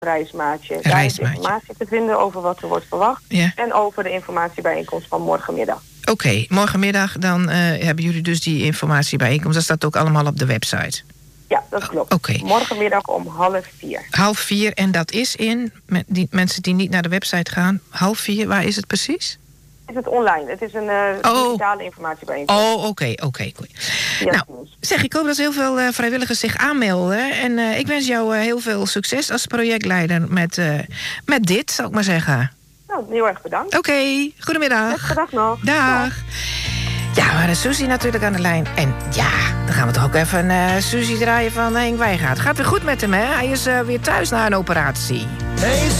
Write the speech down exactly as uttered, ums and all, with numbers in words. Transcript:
reismaatje. Daar is Reismaatje. informatie te vinden over wat er wordt verwacht. Ja. En over de informatiebijeenkomst van morgenmiddag. Oké, okay, morgenmiddag dan uh, hebben jullie dus die informatiebijeenkomst. Dat staat ook allemaal op de website. Ja, dat klopt. Oké. Morgenmiddag om half vier. Half vier, en dat is in, met die mensen die niet naar de website gaan, half vier, waar is het precies? Is het online? Het is een uh, oh. digitale informatiebijeenkomst. Oh, oké, okay, oké. Okay, okay. Ja, nou, zeg, ik hoop dat heel veel uh, vrijwilligers zich aanmelden. En uh, ik wens jou uh, heel veel succes als projectleider met, uh, met dit, zal ik maar zeggen. Nou, heel erg bedankt. Oké, okay, goedemiddag. Goedendag nog. Dag. Dag. Ja, we hadden Suzy natuurlijk aan de lijn. En ja, dan gaan we toch ook even uh, Suzy draaien van Henk Wijngaard. Gaat weer goed met hem, hè? Hij is uh, weer thuis na een operatie. Hey,